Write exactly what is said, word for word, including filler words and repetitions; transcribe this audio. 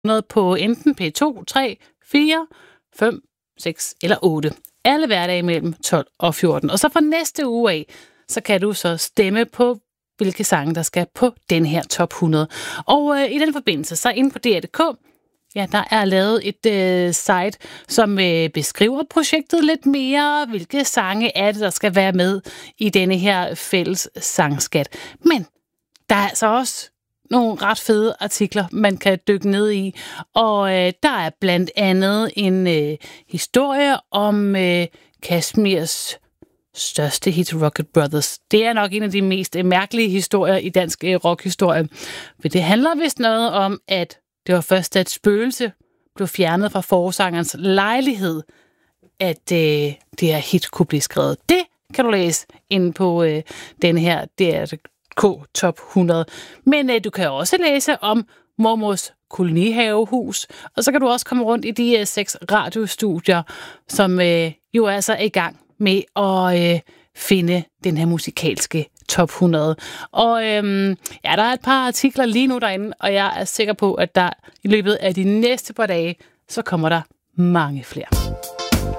noget på enten P to, tre, fire, fem, seks eller otte. Alle hverdage mellem tolv og fjorten. Og så fra næste uge af, så kan du så stemme på, hvilke sange, der skal på den her top hundrede. Og øh, i den forbindelse, så inde på D R punktum d k, ja, der er lavet et øh, site, som øh, beskriver projektet lidt mere. Hvilke sange er det, der skal være med i denne her fælles sangskat. Men der er altså også nogle ret fede artikler, man kan dykke ned i. Og øh, der er blandt andet en øh, historie om øh, Kashmirs største hit, Rocket Brothers. Det er nok en af de mest øh, mærkelige historier i dansk øh, rockhistorie. For det handler vist noget om, at det var først, at et spøgelse blev fjernet fra forsangerens lejlighed, at øh, det her hit kunne blive skrevet. Det kan du læse inde på øh, den her D R K top hundrede. Men øh, du kan også læse om mormors kolonihavehus, og så kan du også komme rundt i de øh, seks radiostudier, som øh, jo altså er i gang med at øh, finde den her musikalske top hundrede. Og øhm, ja, der er et par artikler lige nu derinde, og jeg er sikker på, at der i løbet af de næste par dage, så kommer der mange flere.